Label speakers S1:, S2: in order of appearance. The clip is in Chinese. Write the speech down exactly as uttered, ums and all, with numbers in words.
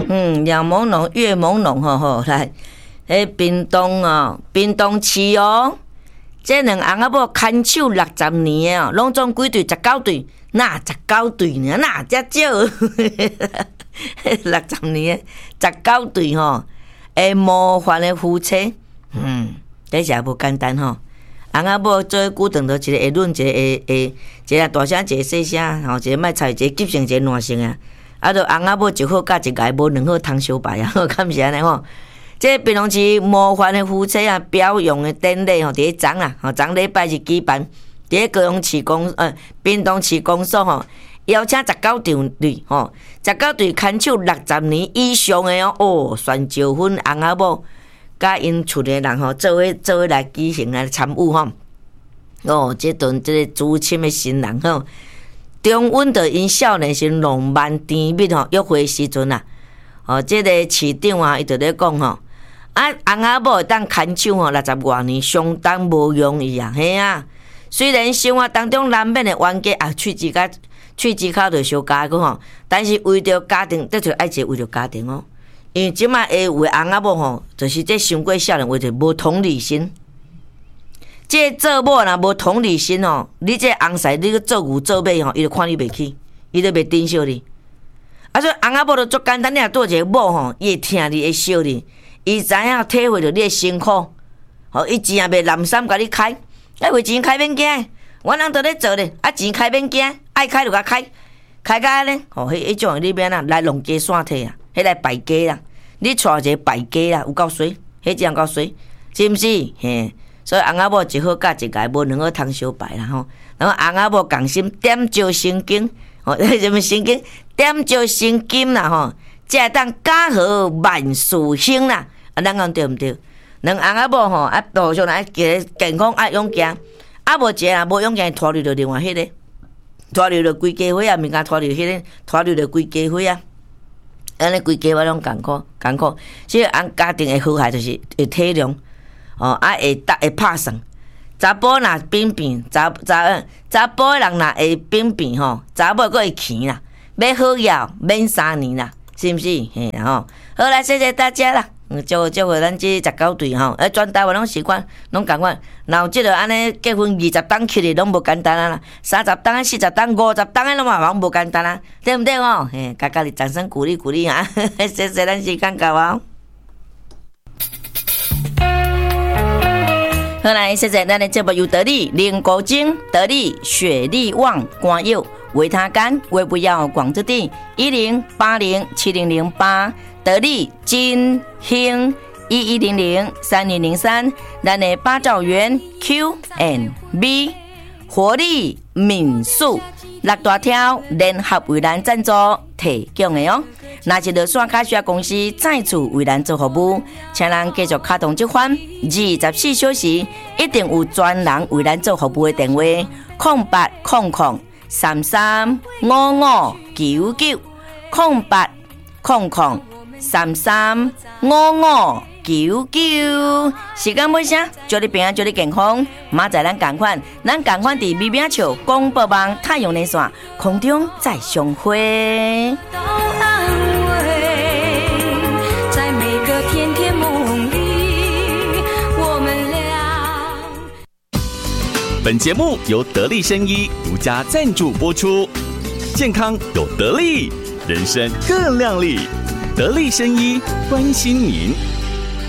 S1: 嗯，两朦胧，月朦胧吼吼，来，诶，屏东哦，屏东市哦，这两翁仔某牵手六十年哦，拢总几队？十九队，那十九队呢？那遮少，六十年十九队吼，诶，模范的夫妻，嗯，这是也无简单吼。翁仔某做久长到一个会论，一个会会，一个大声，一个细声，吼，一个莫吵，一个急性，一个烂性啊。啊，着翁仔某一好甲一个无两好通相摆啊，敢是安尼吼？这屏东市模范的夫妻啊，表扬的典礼吼，伫咧昨啦，吼，昨礼拜日举办，伫咧高雄市公呃屏东市公所吼，邀请十九队吼，十九队牵手六十年以上的哦，哦，选招婚翁仔某。甲因厝的人吼，做伙做伙来举行来参与吼。哦，这顿这个主亲的新人吼，中稳着因少年时浪漫甜蜜吼，约会时阵啊，哦，这个市长啊，伊就咧讲吼，啊，翁仔某会当牵手吼，六十多年相当无容易啊，嘿啊。虽然生活当中难免的冤家啊，喙齿甲喙齿口着相加个吼，但是为着家庭，得着爱一个为着家庭哦。因为即卖会有的翁仔某吼，就是这伤过少年，话就无同理心。这做某若无同理心吼，你这翁婿你去做牛做马吼，伊就看你袂起，伊就袂珍惜你。啊，所以翁仔某就足简单，你若倒一个某吼，伊会疼你，会惜你，伊知影体会着你的辛苦，吼，伊钱也袂揽衫甲你开，哎，为钱开免惊，阮人都咧做咧，啊，钱开免惊，爱开就甲开，开甲安尼，吼，迄迄种你免啊，来弄鸡散体啊，迄来败家啦。你带一个败家啦，有够衰，迄真够衰，是毋是？嘿，所以翁仔某一好甲一个无两好通相摆啦吼。然后翁仔某共心点石成金，吼，什么成金？点石成金啦吼，才会当家和万事兴啦。啊，咱讲对毋对？两翁仔某吼，啊，互相来健康爱勇行，啊无一个若无勇行，拖入着另外迄个，拖入着规家伙啊，毋敢拖入迄个，拖入着规家伙啊。安尼规家伙拢艰苦艰苦，所以按家庭的和谐就是会体谅，哦，啊会搭会拍算。查甫若扁扁，查查查甫的人若会扁扁吼，查某佫会轻啦，要好摇免三年啦，是毋是？嘿，然后好啦，谢谢大家啦。嗯，祝祝福咱这十九对吼，诶，全台湾拢习惯，拢共款。然后即个安尼结婚二十档起哩，拢无简单啊啦，三十档、四十档、五十档诶，拢嘛拢无简单啊，对毋对哦？嘿，家家己掌声鼓励鼓励啊！谢谢咱时间到啊。好来，谢谢咱的节目由得力、林国晶、得力、雪力旺、关佑、维他干、微不要广之地一零八零七零零八。得力金兴一一零零三零零三，咱的八兆元 Q and B 活力民宿六大条联合为咱赞助提供的哦。若是落线卡需要公司再次为咱做服务，请咱继续卡通这款二十四小时一定有专人为咱做服务的电话：空八空空三三五五九九空八空空。三三五五九九，时间尾声，祝你平安，祝你健康。明仔咱同款，咱同款伫美美笑广播网太阳连线空中再相会。在每个甜甜梦里，我们俩。本节目由得力生医独家赞助播出，健康有得力，人生更亮丽。得力生医关心您。